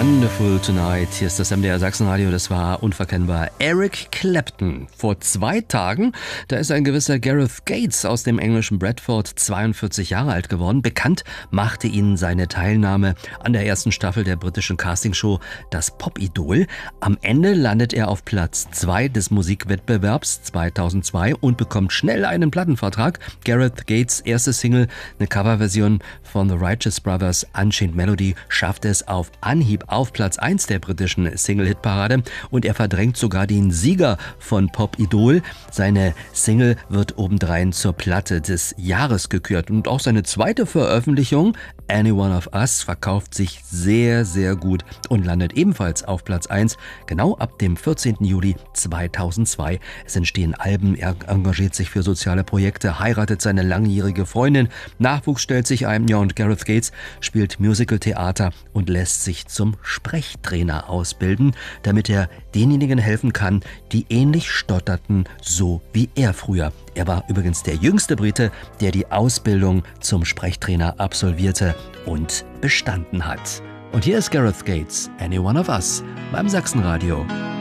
Wonderful Tonight. Hier ist das MDR Sachsenradio. Das war unverkennbar Eric Clapton. Vor 2 Tagen, da ist ein gewisser Gareth Gates aus dem englischen Bradford 42 Jahre alt geworden. Bekannt machte ihn seine Teilnahme an der ersten Staffel der britischen Castingshow Das Pop-Idol. Am Ende landet er auf Platz 2 des Musikwettbewerbs 2002 und bekommt schnell einen Plattenvertrag. Gareth Gates' erste Single, eine Coverversion von The Righteous Brothers, Unchained Melody, schafft es auf Anhieb auf Platz 1 der britischen Single-Hit-Parade und er verdrängt sogar den Sieger von Pop Idol. Seine Single wird obendrein zur Platte des Jahres gekürt und auch seine zweite Veröffentlichung, Any One of Us, verkauft sich sehr, sehr gut und landet ebenfalls auf Platz 1, genau ab dem 14. Juli 2002. Es entstehen Alben, er engagiert sich für soziale Projekte, heiratet seine langjährige Freundin, Nachwuchs stellt sich ein, ja, und Gareth Gates spielt Musical-Theater und lässt sich zum Sprechtrainer ausbilden, damit er denjenigen helfen kann, die ähnlich stotterten, so wie er früher. Er war übrigens der jüngste Brite, der die Ausbildung zum Sprechtrainer absolvierte und bestanden hat. Und hier ist Gareth Gates, Any One of Us, beim Sachsenradio.